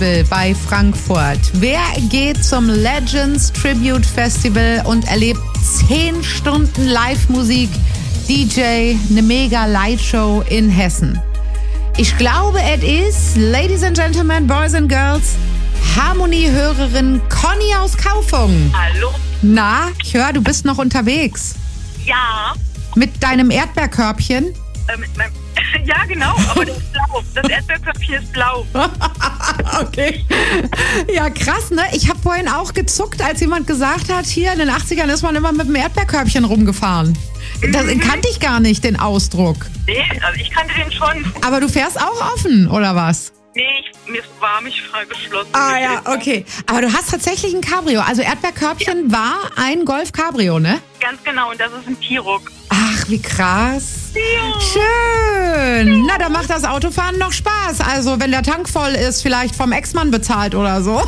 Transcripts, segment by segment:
bei Frankfurt. Wer geht zum Legends Tribute Festival und erlebt 10 Stunden Live-Musik, DJ, eine mega Lightshow in Hessen? Ich glaube, es ist, Ladies and Gentlemen, Boys and Girls, Harmonie-Hörerin Conny aus Kaufungen. Hallo? Na, ich höre, du bist noch unterwegs. Ja. Mit deinem Erdbeerkörbchen? Mit meinem ja, genau, aber das ist blau. Das Erdbeerköpfchen ist blau. Okay. Ja, krass, ne? Ich habe vorhin auch gezuckt, als jemand gesagt hat, hier in den 80ern ist man immer mit dem Erdbeerkörbchen rumgefahren. Das kannte ich gar nicht, den Ausdruck. Nee, also ich kannte den schon. Aber du fährst auch offen, oder was? Nee, mir war mich freigeschlossen. Ah ja, okay. Aber du hast tatsächlich ein Cabrio. Also Erdbeerkörbchen war ein Golf Cabrio, ne? Ganz genau, und das ist ein T-Roc. Ach, wie krass. Ja. Schön. Na, da macht das Autofahren noch Spaß. Also, wenn der Tank voll ist, vielleicht vom Ex-Mann bezahlt oder so.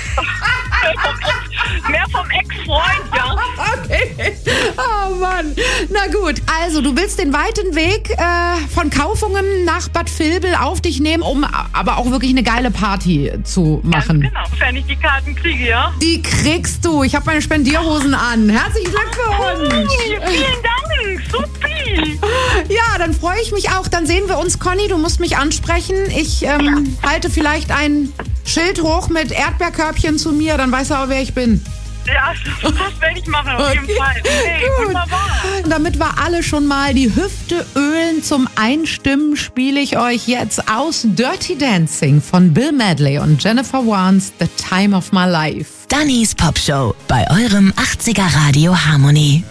Mehr vom Ex-Freund, ja. Okay. Oh Mann. Na gut, also du willst den weiten Weg von Kaufungen nach Bad Vilbel auf dich nehmen, um aber auch wirklich eine geile Party zu machen. Ganz genau, wenn ich die Karten kriege, ja. Die kriegst du. Ich habe meine Spendierhosen an. Herzlichen Glückwunsch. Vielen Dank, supi. Ja, dann freue ich mich auch. Dann sehen wir uns, Conny. Du musst mich ansprechen. Ich halte vielleicht ein Schild hoch mit Erdbeerkörbchen zu mir. Dann weißt du auch, wer ich bin. Ja, das werde ich machen, auf jeden Fall. Hey, wunderbar. Damit wir alle schon mal die Hüfte ölen zum Einstimmen, spiele ich euch jetzt aus Dirty Dancing von Bill Medley und Jennifer Warnes The Time of My Life. Dannys Popshow bei eurem 80er Radio Harmonie.